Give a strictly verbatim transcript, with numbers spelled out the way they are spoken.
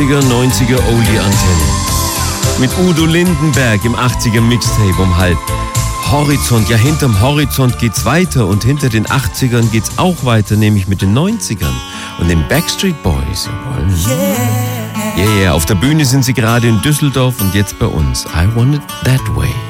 achtziger, neunziger Oldie-Antenne. Mit Udo Lindenberg im achtziger Mixtape um halb. Horizont, ja hinterm Horizont geht's weiter und hinter den achtzigern geht's auch weiter, nämlich mit den neunzigern und den Backstreet Boys. Yeah, yeah, auf der Bühne sind sie gerade in Düsseldorf und jetzt bei uns. I Want It That Way.